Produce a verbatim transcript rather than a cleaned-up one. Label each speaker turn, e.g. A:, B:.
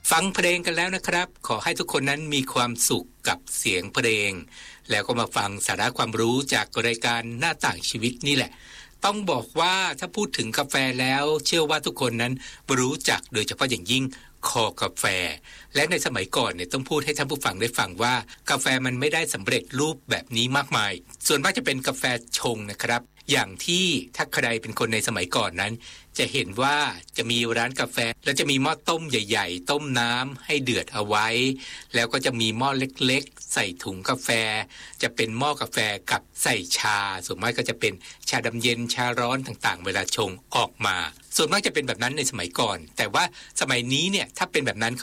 A: ฟังเพลงกันแล้วนะครับขอให้ทุกคนนั้นมีความสุขกับเสียงเพลงแล้วก็มาฟังสาระความรู้จากรายการหน้าต่างชีวิตนี่แหละต้องบอกว่าถ้าพูดถึงกาแฟแล้วเชื่อว่าทุกคนนั้นรู้จักโดยเฉพาะอย่างยิ่งคอกาแฟและในสมัยก่อนเนี่ยต้องพูดให้ท่านผู้ฟังได้ฟังว่ากาแฟมันไม่ได้สำเร็จรูปแบบนี้มากมายส่วนมากจะเป็นกาแฟชงนะครับอย่างที่ถ้าใครเป็นคนในสมัยก่อนนั้นจะเห็นว่าจะมีร้านกาแฟแล้วจะมีหม้อต้มใหญ่ๆต้มน้ำให้เดือดเอาไว้แล้วก็จะมีหม้อเล็กๆใส่ถุงกาแฟจะเป็นหม้อกาแฟกับใส่ชาส่วนมากก็จะเป็นชาดำเย็นชาร้อนต่างๆเวลาชงออกมาส่วนมากจะเป็นแบบนั้นในสมัยก่อนแต่ว่าสมัยนี้เนี่ยถ้าเป็นแบบนั้น